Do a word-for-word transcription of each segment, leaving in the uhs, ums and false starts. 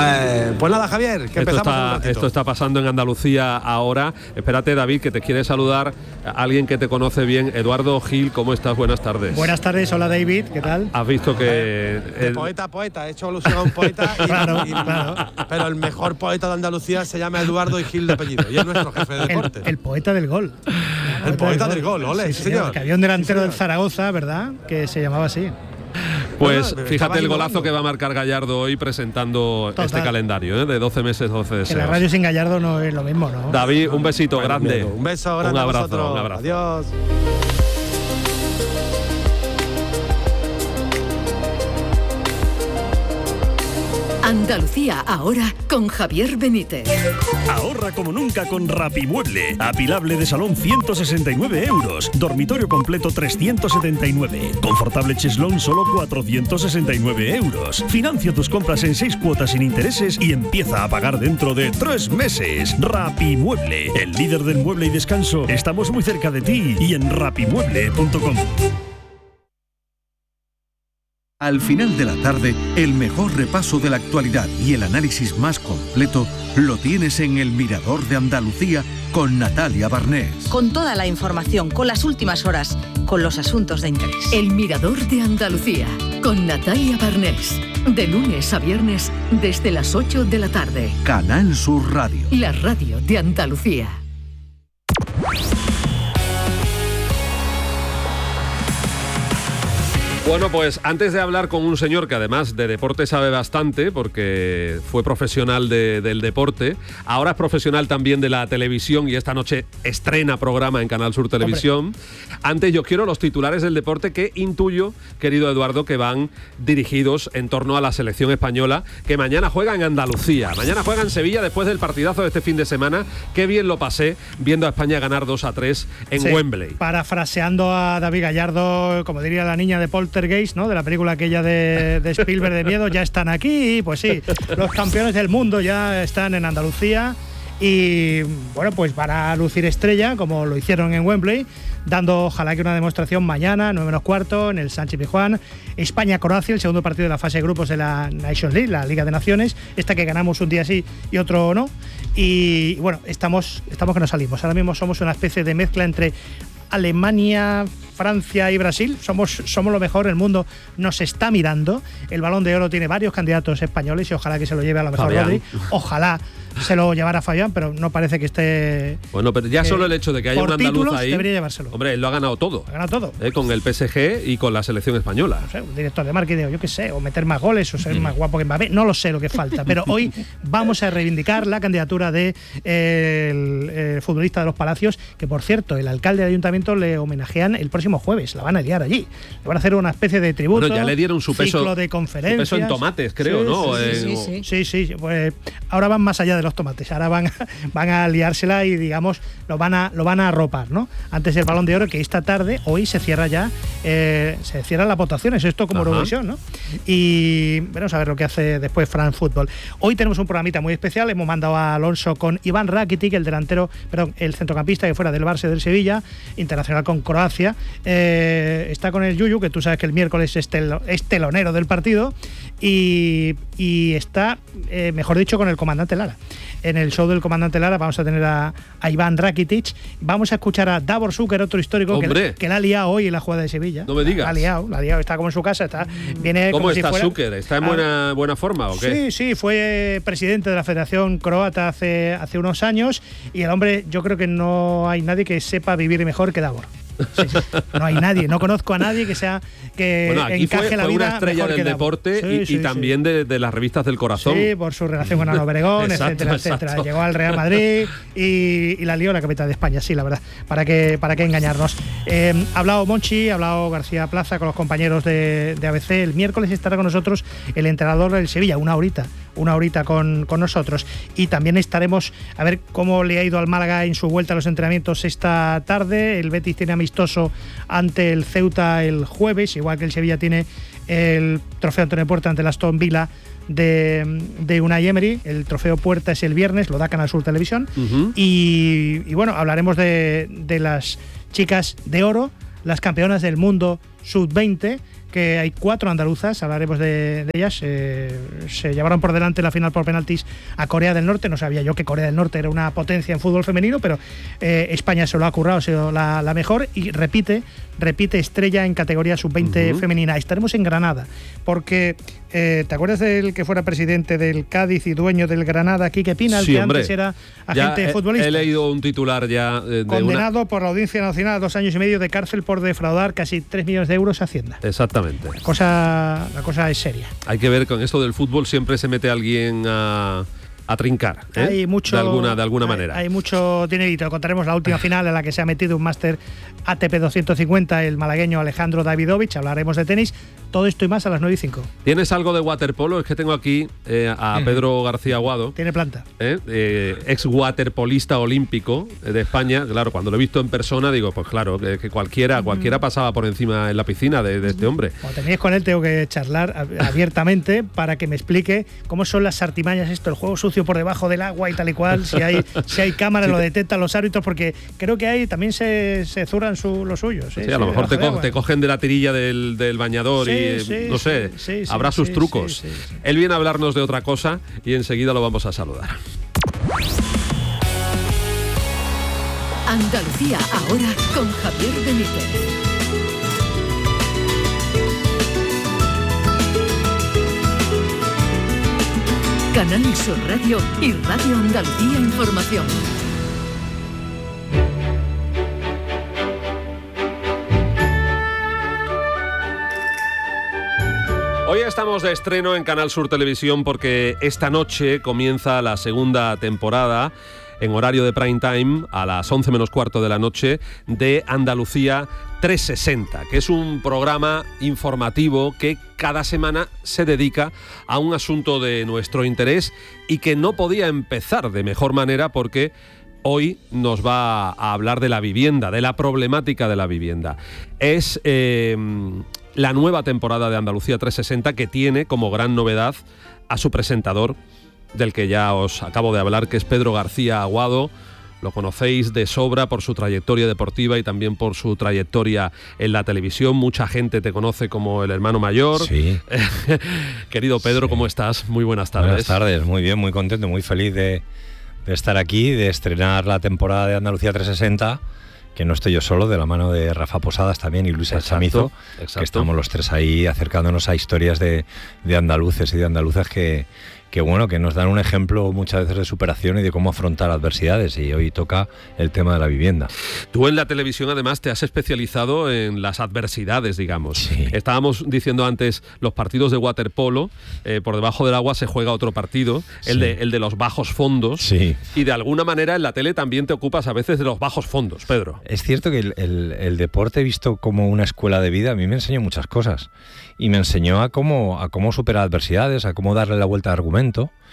Eh, pues nada, Javier, que esto empezamos está, un ratito. esto está pasando en Andalucía ahora. Espérate, David, que te quiere saludar a alguien que te conoce bien. Eduardo Gil, ¿cómo estás? Buenas tardes. Buenas tardes, hola David, ¿qué tal? Has visto que... De el- poeta a poeta, he hecho alusión a un poeta, y, Claro, y- claro. pero el mejor poeta de Andalucía se llama Eduardo y Gil de apellido, y es nuestro jefe de El, deporte. el poeta del gol. El poeta del gol, ole, sí, señor. Que había un delantero Sí, del señor. Zaragoza, ¿verdad? Que se llamaba así. Pues Bueno, fíjate estaba el innovando. golazo que va a marcar Gallardo hoy presentando Total. este calendario, ¿eh? De doce meses, doce Que la deseos. radio sin Gallardo no es lo mismo, ¿no? David, un besito Bueno, grande. miedo. Un beso grande Un abrazo, a vosotros. un abrazo. Adiós. Andalucía ahora con Javier Benítez. Ahorra como nunca con Rapimueble. Apilable de salón ciento sesenta y nueve euros. Dormitorio completo trescientos setenta y nueve. Confortable cheslón solo cuatrocientos sesenta y nueve euros. Financia tus compras en seis cuotas sin intereses y empieza a pagar dentro de tres meses. Rapimueble, el líder del mueble y descanso. Estamos muy cerca de ti y en rapimueble punto com. Al final de la tarde, el mejor repaso de la actualidad y el análisis más completo lo tienes en El Mirador de Andalucía con Natalia Barnés. Con toda la información, con las últimas horas, con los asuntos de interés. El Mirador de Andalucía con Natalia Barnés. De lunes a viernes desde las ocho de la tarde. Canal Sur Radio. La radio de Andalucía. Bueno, pues antes de hablar con un señor que además de deporte sabe bastante, porque fue profesional de- del deporte, ahora es profesional también de la televisión y esta noche estrena programa en Canal Sur Televisión. Antes yo quiero los titulares del deporte que intuyo, querido Eduardo, que van dirigidos en torno a la selección española, que mañana juega en Andalucía. Mañana juega en Sevilla después del partidazo de este fin de semana. Qué bien lo pasé viendo a España ganar dos a tres en Sí, Wembley. Parafraseando a David Gallardo, como diría la niña de Poltergeist, ¿no? De la película aquella de, de Spielberg de miedo, ya están aquí. Pues sí, los campeones del mundo ya están en Andalucía y, bueno, pues van a lucir estrella, como lo hicieron en Wembley, dando ojalá que una demostración mañana, nueve menos cuarto, en el Sánchez Pizjuán. España-Croacia, el segundo partido de la fase de grupos de la Nations League, la Liga de Naciones, esta que ganamos un día sí y otro no. Y, bueno, estamos, estamos que nos salimos. Ahora mismo somos una especie de mezcla entre Alemania, Francia y Brasil. Somos, somos lo mejor, el mundo nos está mirando. El Balón de Oro tiene varios candidatos españoles y ojalá que se lo lleve a lo mejor Fabián. Rodri. Ojalá se lo llevara Fabián, pero no parece que esté... Bueno, pero ya que solo el hecho de que haya por un andaluz títulos ahí, debería llevárselo. hombre, él lo ha ganado todo. Ha ganado todo. ¿eh? Con el P S G y con la selección española. No sé, un director de marketing, o yo qué sé, o meter más goles, o ser más guapo que Mbappé, no lo sé lo que falta, pero hoy vamos a reivindicar la candidatura de eh, el, eh, futbolista de los Palacios, que por cierto, el alcalde del ayuntamiento le homenajean el próximo jueves, la van a liar allí, le van a hacer una especie de tributo, Bueno, ya le dieron su peso, ciclo de su conferencias, peso en tomates, creo, Sí, ¿no? sí, Eh, sí, o- sí, sí, sí, sí, pues ahora van más allá de los tomates, ahora van, van a liársela y digamos lo van a lo van a arropar, ¿no? Antes del Balón de Oro, que esta tarde, hoy se cierra ya, eh, se cierran las votaciones, esto como Ajá. Eurovisión, ¿no? Y vamos a ver lo que hace después France Football. Hoy tenemos un programita muy especial, hemos mandado a Alonso con Iván Rakitic, el delantero, perdón, el centrocampista que fuera del Barça y del Sevilla, internacional con Croacia. Eh, está con el Yuyu, que tú sabes que el miércoles es, tel- es telonero del partido, y, y está, eh, mejor dicho, con el comandante Lara. En el show del comandante Lara vamos a tener a, a Iván Rakitic, vamos a escuchar a Davor Zucker, otro histórico que, ¡Hombre! que la ha liado hoy en la jugada de Sevilla. No me digas. La ha liado, la ha liado, está como en su casa, está, viene ¿Cómo como si está fuera- Zucker? ¿Está en Ah, buena, buena forma o qué? Sí, sí, fue presidente de la Federación Croata hace, hace unos años y el hombre, yo creo que no hay nadie que sepa vivir mejor que Davor. Sí, sí. No hay nadie, no conozco a nadie que sea que Bueno, aquí encaje fue, la fue vida una estrella mejor del que Davor. deporte Sí, y, sí, y sí. también de, de las revistas del corazón. Sí, por su relación con Ana Obregón, Exacto, etcétera, exacto. etcétera. Llegó al Real Madrid y, y la lió la capital de España, sí, la verdad. ¿Para qué, para qué engañarnos? Eh, ha hablado Monchi, ha hablado García Plaza con los compañeros de, de A B C. El miércoles estará con nosotros el entrenador del Sevilla, una horita, una horita con, con nosotros. Y también estaremos a ver cómo le ha ido al Málaga en su vuelta a los entrenamientos esta tarde. El Betis tiene amistoso ante el Ceuta el jueves, igual que el Sevilla tiene el trofeo Antonio Puerta ante el Aston Villa de, de Unai Emery. El trofeo Puerta es el viernes, lo da Canal Sur Televisión. Ujú. y, y bueno, hablaremos de, de las chicas de oro, las campeonas del mundo sub veinte, que hay cuatro andaluzas, hablaremos de, de ellas. Eh, se llevaron por delante la final por penaltis a Corea del Norte. No sabía yo que Corea del Norte era una potencia en fútbol femenino, pero eh, España se lo ha currado, ha sido la, la mejor y repite, repite estrella en categoría sub veinte uh-huh. femenina. Estaremos en Granada, porque eh, ¿te acuerdas del que fuera presidente del Cádiz y dueño del Granada, Quique Pina, sí, que hombre. antes era agente he, futbolista? He leído un titular ya de condenado una... por la Audiencia Nacional a dos años y medio de cárcel por defraudar casi tres millones de euros a Hacienda. Exactamente. La cosa, la cosa es seria. Hay que ver, con esto del fútbol siempre se mete alguien a, a trincar, ¿eh? Hay mucho, de alguna, de alguna hay, manera. Hay mucho dinerito. Contaremos la última final en la que se ha metido un máster A T P doscientos cincuenta el malagueño Alejandro Davidovich. Hablaremos de tenis. Todo esto y más a las nueve y cinco. ¿Tienes algo de waterpolo? Es que tengo aquí eh, a Pedro García Aguado. Tiene planta. Eh, eh, ex waterpolista olímpico de España. Claro, cuando lo he visto en persona digo, pues claro, que, que cualquiera, cualquiera pasaba por encima en la piscina de, de este hombre. Cuando tenéis con él tengo que charlar abiertamente para que me explique cómo son las artimañas esto, el juego sucio por debajo del agua y tal y cual. Si hay, si hay cámaras sí, lo detectan los árbitros, porque creo que ahí también se, se zurran su, los suyos. ¿eh? Sí, a lo sí, mejor te, de co te cogen de la tirilla del, del bañador sí, y sí, no sé, sí, sí, habrá sí, sus sí, trucos. sí, sí, sí. Él viene a hablarnos de otra cosa y enseguida lo vamos a saludar. Andalucía ahora con Javier Benítez. Canal Sur Radio y Radio Andalucía Información. Hoy estamos de estreno en Canal Sur Televisión porque esta noche comienza la segunda temporada en horario de prime time a las once menos cuarto de la noche de Andalucía trescientos sesenta, que es un programa informativo que cada semana se dedica a un asunto de nuestro interés y que no podía empezar de mejor manera porque hoy nos va a hablar de la vivienda, de la problemática de la vivienda. Es eh, la nueva temporada de Andalucía trescientos sesenta que tiene como gran novedad a su presentador, del que ya os acabo de hablar, que es Pedro García Aguado. Lo conocéis de sobra por su trayectoria deportiva y también por su trayectoria en la televisión. Mucha gente te conoce como el hermano mayor. Sí. Querido Pedro, sí. ¿Cómo estás? Muy buenas tardes. Buenas tardes, muy bien, muy contento, muy feliz de, de estar aquí, de estrenar la temporada de Andalucía trescientos sesenta, que no estoy yo solo, de la mano de Rafa Posadas también y Luisa Chamizo, exacto. Que estamos los tres ahí acercándonos a historias de, de andaluces y de andaluzas que... que bueno, que nos dan un ejemplo muchas veces de superación y de cómo afrontar adversidades, y hoy toca el tema de la vivienda. Tú en la televisión además te has especializado en las adversidades, digamos. Sí. Estábamos diciendo antes los partidos de waterpolo, eh, por debajo del agua se juega otro partido, el, sí. de, el de los bajos fondos, sí. Y de alguna manera en la tele también te ocupas a veces de los bajos fondos, Pedro. Es cierto que el, el, el deporte visto como una escuela de vida a mí me enseñó muchas cosas, y me enseñó a cómo, a cómo superar adversidades, a cómo darle la vuelta al argumento.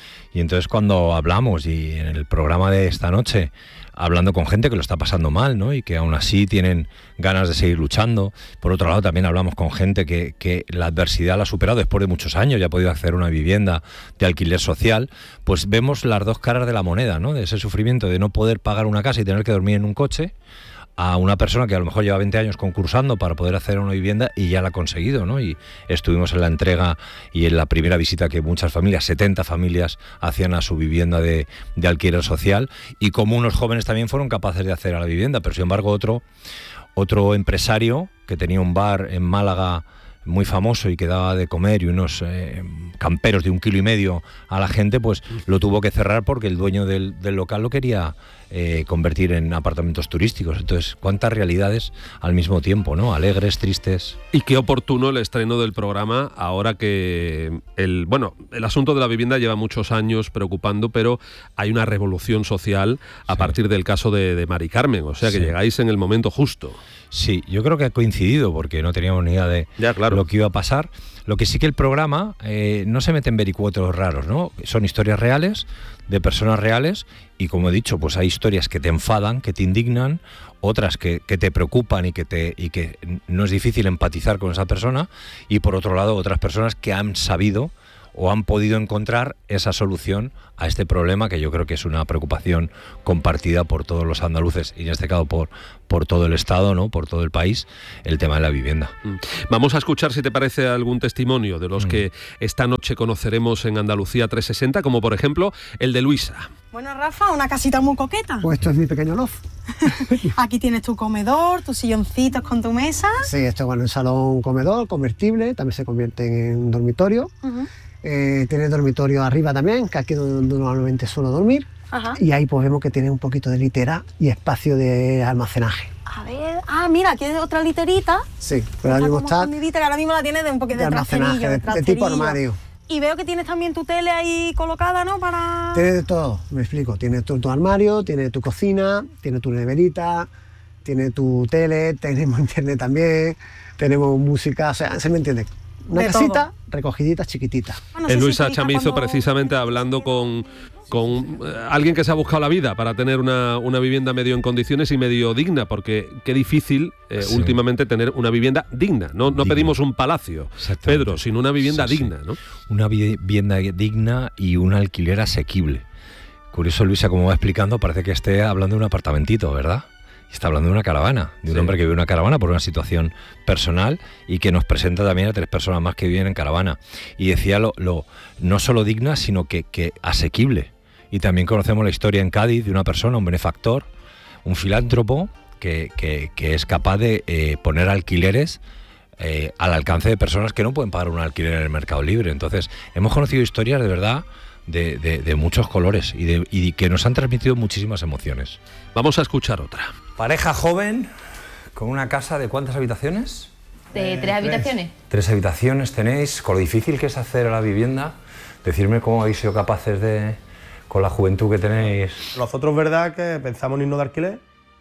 Y entonces cuando hablamos, y en el programa de esta noche, hablando con gente que lo está pasando mal, ¿no? Y que aún así tienen ganas de seguir luchando. Por otro lado, también hablamos con gente que, que la adversidad la ha superado después de muchos años y ha podido hacer una vivienda de alquiler social. Pues vemos las dos caras de la moneda, ¿no? De ese sufrimiento de no poder pagar una casa y tener que dormir en un coche, a una persona que a lo mejor lleva veinte años concursando para poder hacer una vivienda y ya la ha conseguido, ¿no? Y estuvimos en la entrega y en la primera visita que muchas familias, setenta familias, hacían a su vivienda de, de alquiler social, y como unos jóvenes también fueron capaces de hacer a la vivienda, pero sin embargo otro, otro empresario que tenía un bar en Málaga muy famoso y que daba de comer y unos eh, camperos de un kilo y medio a la gente, pues lo tuvo que cerrar porque el dueño del, del local lo quería eh, convertir en apartamentos turísticos. Entonces, cuántas realidades al mismo tiempo, ¿no? Alegres, tristes. Y qué oportuno el estreno del programa ahora que el bueno el asunto de la vivienda lleva muchos años preocupando, pero hay una revolución social a sí. partir del caso de, de Mari Carmen, o sea que sí. llegáis en el momento justo. Sí, yo creo que ha coincidido porque no teníamos ni idea de ya, claro. lo que iba a pasar. Lo que sí que el programa eh, no se mete en vericuetos raros, ¿no? Son historias reales, de personas reales, y como he dicho, pues hay historias que te enfadan, que te indignan, otras que, que te preocupan y que, te, y que no es difícil empatizar con esa persona, y por otro lado otras personas que han sabido o han podido encontrar esa solución a este problema que yo creo que es una preocupación compartida por todos los andaluces y en este caso por, por todo el Estado, ¿no? Por todo el país, el tema de la vivienda. Vamos a escuchar, si te parece, algún testimonio de los mm. que esta noche conoceremos en Andalucía trescientos sesenta, como por ejemplo el de Luisa. Bueno, Rafa, una casita muy coqueta. Pues esto es mi pequeño loft. Aquí tienes tu comedor, tus silloncitos con tu mesa. Sí, esto es bueno, un salón comedor convertible, también se convierte en un dormitorio. Uh-huh. Eh, tiene dormitorio arriba también, que aquí es donde normalmente suelo dormir. Ajá. Y ahí pues vemos que tiene un poquito de litera y espacio de almacenaje. A ver, ah, mira, aquí hay otra literita. Sí, pero ahora mismo está... Que ahora mismo la tienes de un poquito de, de almacenaje, de, de tipo armario. Y veo que tienes también tu tele ahí colocada, ¿no? Para... Tiene de todo, me explico. Tiene tu, tu armario, tiene tu cocina, tiene tu neverita, tiene tu tele, tenemos internet también, tenemos música, o sea, ¿se me entiende? Una de casita todo. Recogidita, chiquitita. Bueno, sí, Luisa sí, Chamizo, cuando... precisamente hablando con, con eh, alguien que se ha buscado la vida para tener una, una vivienda medio en condiciones y medio digna, porque qué difícil eh, sí. últimamente tener una vivienda digna. No, no pedimos un palacio, Pedro, sino una vivienda sí, digna, sí. ¿no? Una vivienda digna y un alquiler asequible. Curioso, Luisa, como va explicando, parece que esté hablando de un apartamentito, ¿verdad? Está hablando de una caravana, de un sí. hombre que vive en una caravana por una situación personal y que nos presenta también a tres personas más que viven en caravana. Y decía lo, lo no solo digna, sino que, que asequible. Y también conocemos la historia en Cádiz de una persona, un benefactor, un filántropo, que, que, que es capaz de eh, poner alquileres eh, al alcance de personas que no pueden pagar un alquiler en el mercado libre. Entonces, hemos conocido historias de verdad de, de, de muchos colores y, de, y que nos han transmitido muchísimas emociones. Vamos a escuchar otra. Pareja joven, con una casa de ¿cuántas habitaciones? De eh, tres habitaciones. Tres. tres habitaciones tenéis, con lo difícil que es hacer a la vivienda, decirme cómo habéis sido capaces de, con la juventud que tenéis. Nosotros, verdad, que pensamos en irnos de alquiler.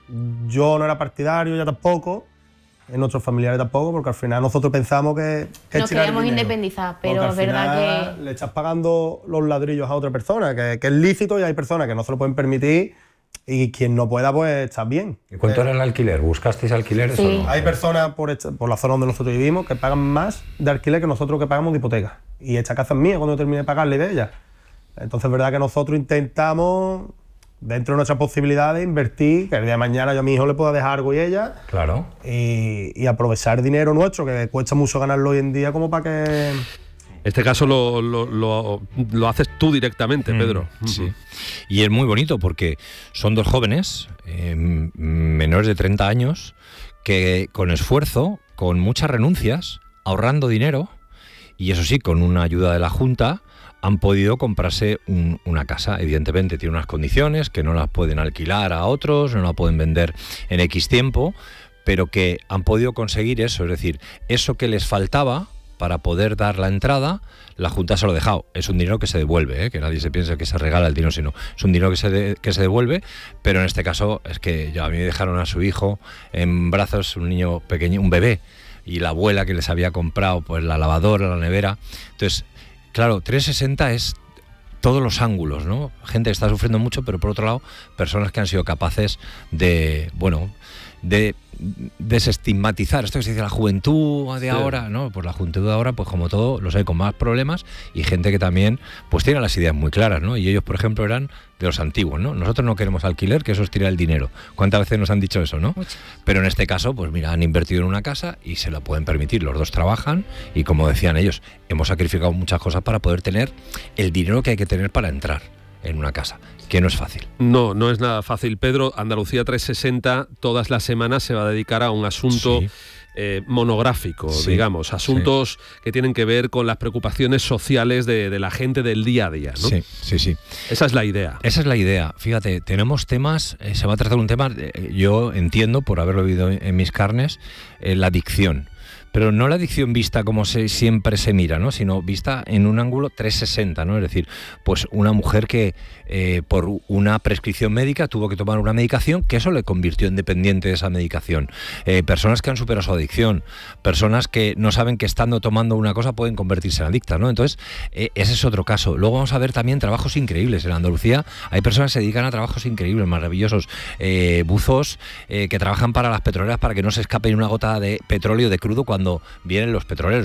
Yo no era partidario, ya tampoco, en nuestros familiares tampoco, porque al final nosotros pensamos que... que nos queríamos independizar, pero es verdad que... le estás pagando los ladrillos a otra persona, que, que es lícito y hay personas que no se lo pueden permitir. Y quien no pueda, pues está bien. ¿Y cuánto eh, era el alquiler? ¿Buscasteis alquileres sí. o no? Hay personas por, esta, por la zona donde nosotros vivimos que pagan más de alquiler que nosotros que pagamos de hipoteca. Y esta casa es mía cuando yo termine de pagarle de ella. Entonces es verdad que nosotros intentamos, dentro de nuestras posibilidades, invertir, que el día de mañana yo a mi hijo le pueda dejar algo y ella. Claro. Y, y aprovechar dinero nuestro, que cuesta mucho ganarlo hoy en día, como para que... Este caso lo, lo, lo, lo haces tú directamente, mm, Pedro. Sí. Y es muy bonito porque son dos jóvenes, eh, menores de treinta años, que con esfuerzo, con muchas renuncias, ahorrando dinero, y eso sí, con una ayuda de la Junta, han podido comprarse un, una casa. Evidentemente tiene unas condiciones que no las pueden alquilar a otros, no la pueden vender en X tiempo, pero que han podido conseguir eso, es decir, eso que les faltaba para poder dar la entrada, la Junta se lo ha dejado. Es un dinero que se devuelve, ¿eh? Que nadie se piense que se regala el dinero, sino es un dinero que se, de, que se devuelve, pero en este caso es que ya a mí me dejaron a su hijo en brazos, un niño pequeño, un bebé, y la abuela que les había comprado pues la lavadora, la nevera. Entonces, claro, trescientos sesenta es todos los ángulos, ¿no? Gente que está sufriendo mucho, pero por otro lado, personas que han sido capaces de, bueno, de desestigmatizar esto que se dice la juventud de sí. ahora, ¿no? Pues la juventud de ahora, pues como todo, los hay con más problemas y gente que también pues tiene las ideas muy claras, ¿no? Y ellos, por ejemplo, eran de los antiguos, ¿no? Nosotros no queremos alquiler, que eso es tirar el dinero. ¿Cuántas veces nos han dicho eso, no? Mucho. Pero en este caso, pues mira, han invertido en una casa y se lo pueden permitir. Los dos trabajan y, como decían ellos, hemos sacrificado muchas cosas para poder tener el dinero que hay que tener para entrar en una casa, que no es fácil. No, no es nada fácil, Pedro. Andalucía trescientos sesenta todas las semanas se va a dedicar a un asunto sí. eh, monográfico, sí. digamos, asuntos sí. que tienen que ver con las preocupaciones sociales de, de la gente del día a día, ¿no? Sí, sí, sí. Esa es la idea. Esa es la idea. Fíjate, tenemos temas, eh, se va a tratar un tema, eh, yo entiendo, por haberlo vivido en mis carnes, eh, la adicción. Pero no la adicción vista como se, siempre se mira, ¿no? Sino vista en un ángulo trescientos sesenta, ¿no? Es decir, pues una mujer que eh, por una prescripción médica tuvo que tomar una medicación que eso le convirtió en dependiente de esa medicación. Eh, personas que han superado su adicción, personas que no saben que estando tomando una cosa pueden convertirse en adictas, ¿no? Entonces, eh, ese es otro caso. Luego vamos a ver también trabajos increíbles. En Andalucía hay personas que se dedican a trabajos increíbles, maravillosos. Eh, buzos eh, que trabajan para las petroleras para que no se escape una gota de petróleo de crudo cuando vienen los petroleros.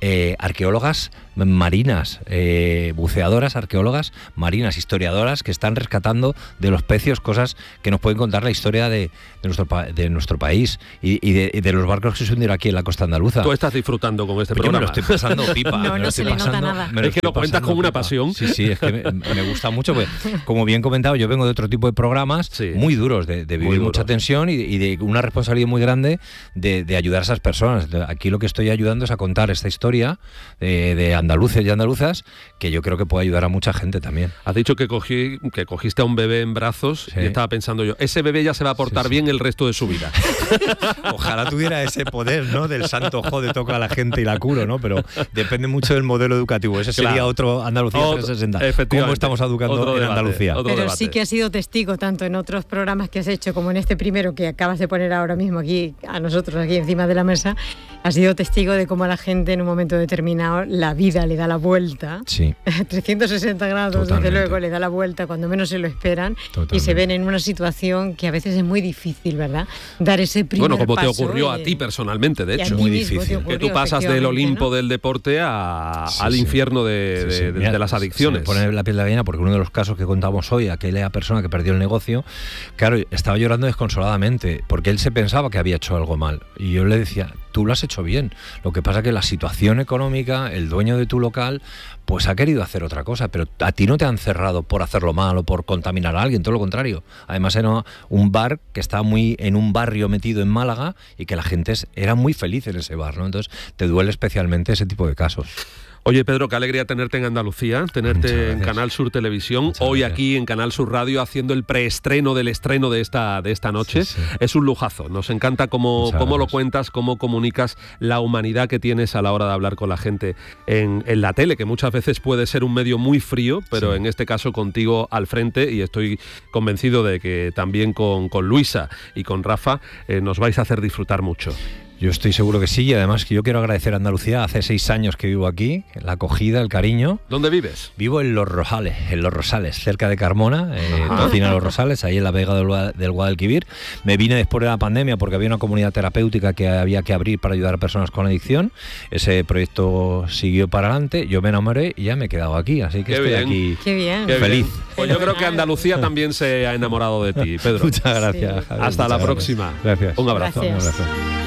eh, arqueólogas marinas, eh, buceadoras, arqueólogas marinas, historiadoras que están rescatando de los pecios cosas que nos pueden contar la historia de, de, nuestro, pa- de nuestro país y, y, de, y de los barcos que se hundieron aquí en la costa andaluza. Tú estás disfrutando con este Pues programa. yo me lo estoy pasando pipa. No, me no lo se estoy le nota pasando, nada. me lo Es que estoy lo cuentas pasando con una pipa. pasión. Sí, sí, es que me, me gusta mucho. Pues, como bien comentado, yo vengo de otro tipo de programas Sí. muy duros, de, de vivir Muy mucha duros. tensión y de, y de una responsabilidad muy grande de, de ayudar a esas personas. Aquí lo que estoy ayudando es a contar esta historia de, de andaluces y andaluzas que yo creo que puede ayudar a mucha gente también. Has dicho que cogí, que cogiste a un bebé en brazos Sí. y estaba pensando yo, ese bebé ya se va a portar Sí, sí. bien el resto de su vida. Ojalá tuviera ese poder, ¿no? Del santo jode, toco a la gente y la curo, ¿no? Pero depende mucho del modelo educativo. Ese sería Claro. otro Andalucía Otro- trescientos sesenta. efectivamente. ¿Cómo estamos educando Otro en debate, Andalucía? otro Pero debate. sí que has sido testigo tanto en otros programas que has hecho como en este primero que acabas de poner ahora mismo aquí a nosotros aquí encima de la mesa. Has sido testigo de cómo a la gente en un momento determinado la vida le da la vuelta. Sí. trescientos sesenta grados, Totalmente. desde luego, le da la vuelta cuando menos se lo esperan y Totalmente. se ven en una situación que a veces es muy difícil, ¿verdad? Dar ese primer Bueno, como te paso ocurrió a y- ti personalmente, de y a hecho. ti Muy mismo te difícil. ocurrió, Que tú pasas del efectivamente, Olimpo ¿no? del deporte a, Sí, al sí. infierno de, Sí, sí. de- de- Mira, de las adicciones. Se me pone la piel de gallina porque uno de los casos que contamos hoy, aquella persona que perdió el negocio, claro, estaba llorando desconsoladamente porque él se pensaba que había hecho algo mal. Y yo le decía, tú lo has hecho bien. Lo que pasa es que la situación económica, el dueño de tu local, pues ha querido hacer otra cosa, pero a ti no te han cerrado por hacerlo mal o por contaminar a alguien, todo lo contrario. Además era un bar que estaba muy en un barrio metido en Málaga y que la gente es- era muy feliz en ese bar, ¿no? Entonces te duele especialmente ese tipo de casos. Oye, Pedro, qué alegría tenerte en Andalucía, Muchas tenerte en gracias. Canal Sur Televisión, Muchas hoy gracias. aquí en Canal Sur Radio haciendo el preestreno del estreno de esta, de esta noche. Sí, sí. Es un lujazo, nos encanta cómo, Muchas cómo lo gracias. cuentas, cómo comunicas la humanidad que tienes a la hora de hablar con la gente en, en la tele, que muchas veces puede ser un medio muy frío, pero Sí. en este caso contigo al frente, y estoy convencido de que también con, con Luisa y con Rafa eh, nos vais a hacer disfrutar mucho. Yo estoy seguro que sí, y además que yo quiero agradecer a Andalucía. Hace seis años que vivo aquí, la acogida, el cariño. ¿Dónde vives? Vivo en Los Rosales, en Los Rosales, cerca de Carmona, eh, Ajá. Tocina Los Rosales, ahí en la Vega del, Gua- del Guadalquivir. Me vine después de la pandemia porque había una comunidad terapéutica que había que abrir para ayudar a personas con adicción. Ese proyecto siguió para adelante, yo me enamoré y ya me he quedado aquí, así que Qué estoy bien. aquí Qué bien. Qué feliz. bien. Pues yo creo que Andalucía también se ha enamorado de ti, Pedro. Muchas gracias. Sí. Javier, Hasta la muchas próxima. Gracias. Un abrazo. Gracias. Un abrazo.